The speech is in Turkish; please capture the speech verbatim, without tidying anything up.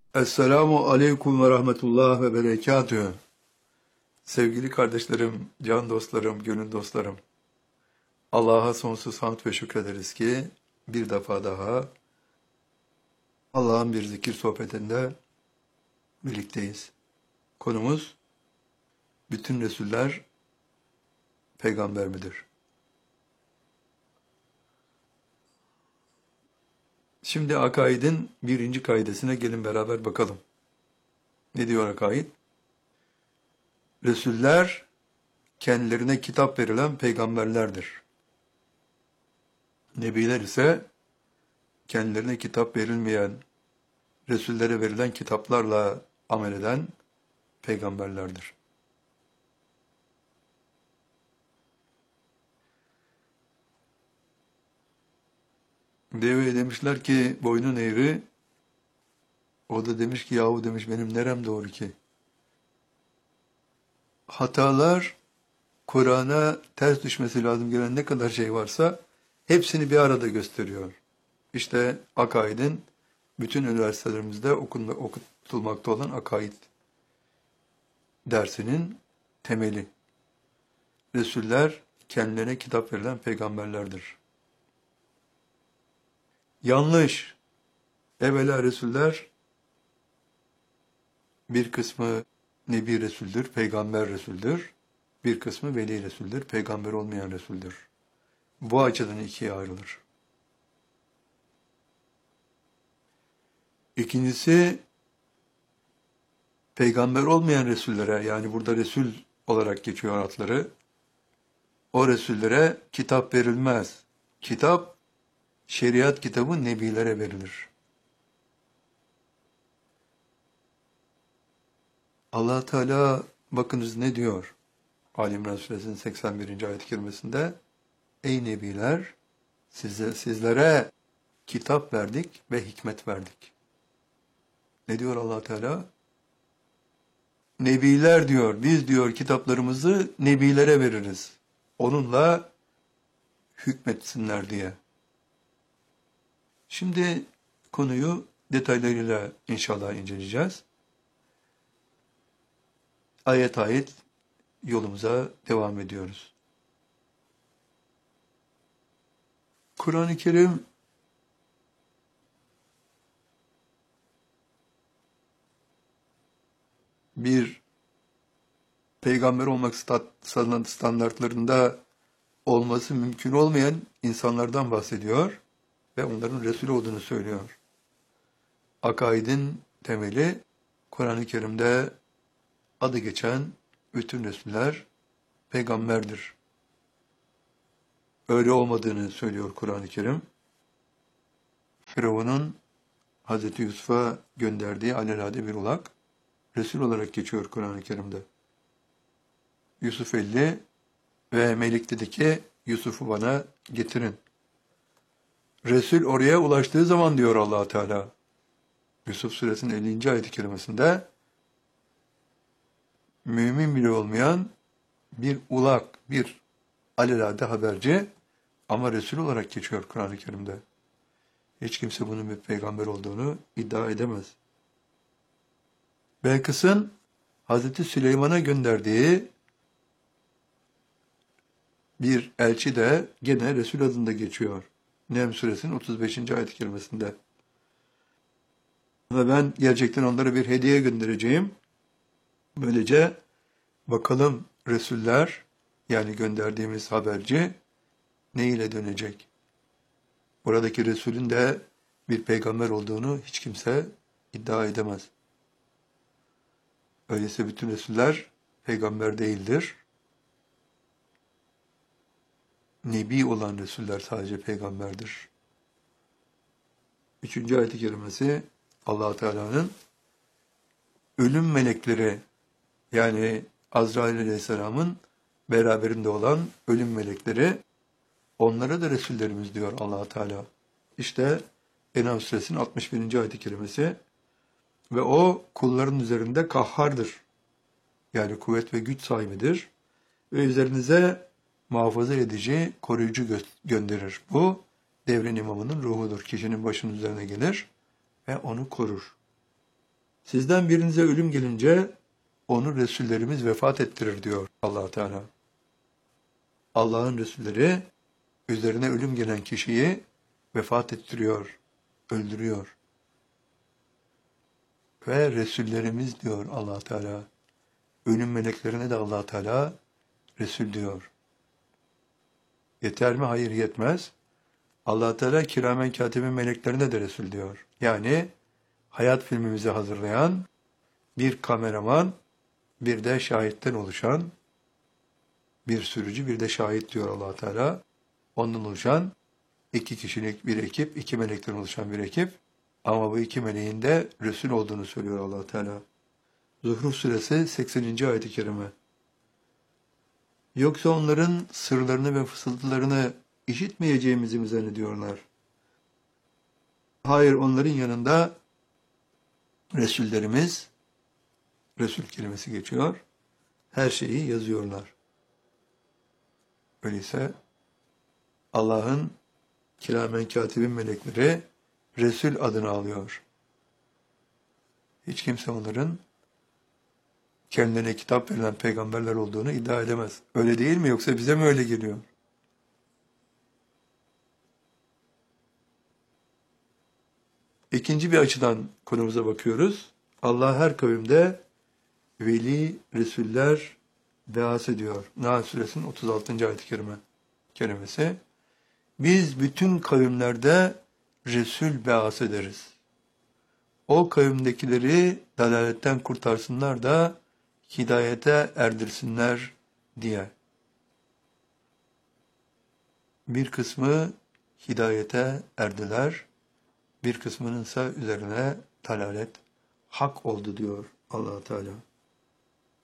Esselamu aleyküm ve rahmetullah ve berekatühü. Sevgili kardeşlerim, can dostlarım, gönül dostlarım. Allah'a sonsuz hamd ve şükrederiz ki bir defa daha Allah'ın bir zikir sohbetinde birlikteyiz. Konumuz bütün Resuller peygamber midir? Şimdi akaidin birinci kaidesine gelin beraber bakalım. Ne diyor akaid? Resuller kendilerine kitap verilen peygamberlerdir. Nebiler ise kendilerine kitap verilmeyen, Resullere verilen kitaplarla amel eden peygamberlerdir. Deveye demişler ki boynun eğri, o da demiş ki yahu demiş benim nerem doğru ki? Hatalar, Kur'an'a ters düşmesi lazım gelen ne kadar şey varsa hepsini bir arada gösteriyor. İşte akaidin bütün üniversitelerimizde okunma, okutulmakta olan akaid dersinin temeli. Resuller kendilerine kitap verilen peygamberlerdir. Yanlış. Evvela Resuller bir kısmı Nebi Resul'dür, Peygamber Resul'dür. Bir kısmı Veli Resul'dür, Peygamber olmayan Resul'dür. Bu açıdan ikiye ayrılır. İkincisi, Peygamber olmayan Resullere, yani burada Resul olarak geçiyor adları, o Resullere kitap verilmez. Kitap, şeriat kitabı Nebilere verilir. Allah Teala bakınız ne diyor? Ali İmran Suresinin seksen birinci ayet-i kerimesinde ey Nebiler size, sizlere kitap verdik ve hikmet verdik. Ne diyor Allah Teala? Nebiler diyor, biz diyor kitaplarımızı nebilere veririz. Onunla hükmetsinler diye. Şimdi konuyu detaylarıyla inşallah inceleyeceğiz. Ayet ayet yolumuza devam ediyoruz. Kur'an-ı Kerim bir peygamber olmak standartlarında olması mümkün olmayan insanlardan bahsediyor ve onların Resul olduğunu söylüyor. Akaidin temeli Kur'an-ı Kerim'de adı geçen bütün Resuller peygamberdir. Öyle olmadığını söylüyor Kur'an-ı Kerim. Firavun'un Hazreti Yusuf'a gönderdiği alelade bir ulak, Resul olarak geçiyor Kur'an-ı Kerim'de. Yusuf elli ve Melik dedi ki Yusuf'u bana getirin. Resul oraya ulaştığı zaman diyor Allah Teala. Yusuf Suresinin ellinci ayet-i kerimesinde mümin bile olmayan bir ulak, bir alelade haberci ama Resul olarak geçiyor Kur'an-ı Kerim'de. Hiç kimse bunun bir peygamber olduğunu iddia edemez. Belkıs'ın Hazreti Süleyman'a gönderdiği bir elçi de gene Resul adında geçiyor. Nem Suresinin otuz beşinci ayet-i kerimesinde. Ve ben gerçekten onlara bir hediye göndereceğim. Böylece bakalım Resuller, yani gönderdiğimiz haberci ne ile dönecek? Buradaki Resulün de bir peygamber olduğunu hiç kimse iddia edemez. Öyleyse bütün Resuller peygamber değildir. Nebi olan Resuller sadece peygamberdir. Üçüncü ayet-i kerimesi Allah Teala'nın ölüm melekleri, yani Azrail Aleyhisselam'ın beraberinde olan ölüm melekleri, onlara da Resullerimiz diyor Allah Teala. İşte En'am Suresinin altmış birinci ayet-i kerimesi ve o kulların üzerinde kahhardır. Yani kuvvet ve güç sahibidir ve üzerinize muhafaza edici, koruyucu gö- gönderir. Bu devrin imamının ruhudur. Kişinin başının üzerine gelir ve onu korur. Sizden birinize ölüm gelince onu Resullerimiz vefat ettirir diyor Allah Teala. Allah'ın Resulleri üzerine ölüm gelen kişiyi vefat ettiriyor, öldürüyor. Ve Resullerimiz diyor Allah Teala. Ölüm meleklerine de Allah Teala Resul diyor. Yeter mi? Hayır, yetmez. Allah Teala kiramen katibin meleklerine de Resul diyor. Yani hayat filmimizi hazırlayan bir kameraman, bir de şahitten oluşan bir sürücü, bir de şahit diyor Allah Teala. Ondan oluşan iki kişilik bir ekip, iki melekten oluşan bir ekip. Ama bu iki meleğin de Resul olduğunu söylüyor Allah Teala. Zuhruf suresi sekseninci ayet-i kerime. Yoksa onların sırlarını ve fısıltılarını işitmeyeceğimizi mi zannediyorlar? Hayır, onların yanında Resullerimiz, Resul kelimesi geçiyor, her şeyi yazıyorlar. Öyleyse Allah'ın kiramen katibin melekleri Resul adını alıyor. Hiç kimse onların kendilerine kitap verilen peygamberler olduğunu iddia edemez. Öyle değil mi? Yoksa bize mi öyle geliyor? İkinci bir açıdan konumuza bakıyoruz. Allah her kavimde veli, Resuller beas ediyor. Nahl suresinin otuz altıncı ayet-i kerime kelimesi. Biz bütün kavimlerde Resul beas ederiz. O kavimdekileri dalaletten kurtarsınlar da hidayete erdirsinler diye. Bir kısmı hidayete erdiler, bir kısmının ise üzerine dalalet hak oldu diyor Allah Teala.